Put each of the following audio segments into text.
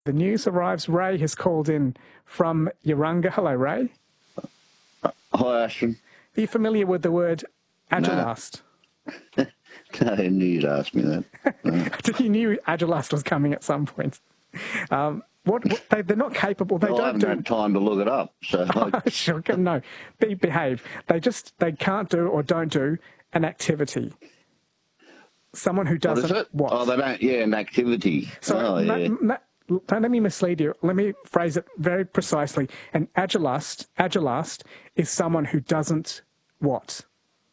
The news arrives. Ray has called in from Yarunga. Hello, Ray. Hi, Ashton. Are you familiar with the word Agilast? No, I knew you'd ask me that. No. You knew Agilast was coming at some point. They're not capable. They I haven't had time to look it up. So Sure, no, behave. They can't do or don't do an activity. Someone who doesn't. What is it? What? Oh, they don't. Yeah, an activity. So don't let me mislead you. Let me phrase it very precisely. An agilast is someone who doesn't what?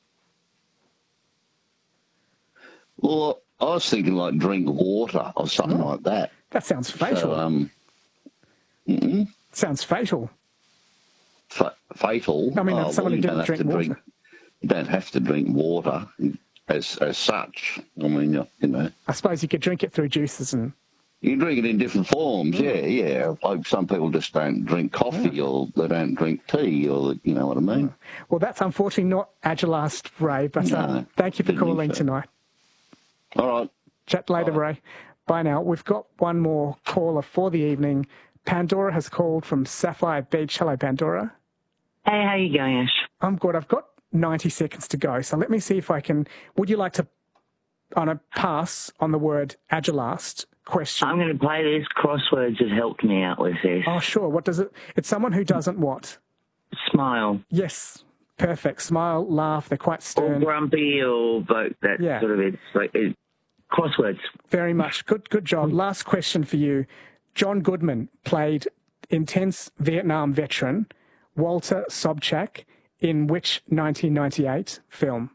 Well, I was thinking like drink water or something like that. That sounds fatal. So, Sounds fatal. Fatal? I mean, someone who didn't drink water. You don't have to drink water as such. I mean, you know. I suppose you could drink it through juices and... You can drink it in different forms, yeah. Like some people just don't drink coffee or they don't drink tea or, you know what I mean? Well, that's unfortunately not Agilast, Ray, but thank you for calling tonight. All right. Chat later, Ray. Bye now. We've got one more caller for the evening. Pandora has called from Sapphire Beach. Hello, Pandora. Hey, how you going, Ash? I'm good. I've got 90 seconds to go, so let me see if I can... Would you like to, on a pass on the word Agilast question? I'm going to play this. Crosswords have helped me out with this. Oh, sure. What does it... It's someone who doesn't what? Smile. Yes. Perfect. Smile, laugh. They're quite stern. Or grumpy or both. That sort of... It's like... crosswords. Very much. Good job. Last question for you. John Goodman played intense Vietnam veteran Walter Sobchak in which 1998 film?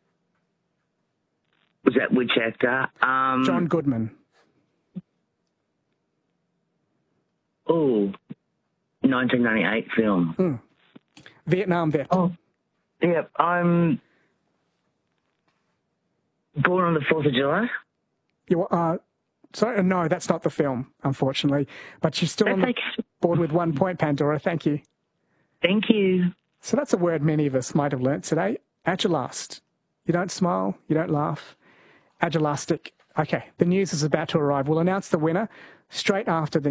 Was that which actor? John Goodman. Oh, 1998 film. Vietnam vet. Oh, yeah. I'm born on the 4th of July. Sorry, no, that's not the film, unfortunately. But you're still on the board with 1 point, Pandora. Thank you. Thank you. So that's a word many of us might have learnt today. Agilast. You don't smile, you don't laugh. Agilastic. Okay, the news is about to arrive. We'll announce the winner straight after the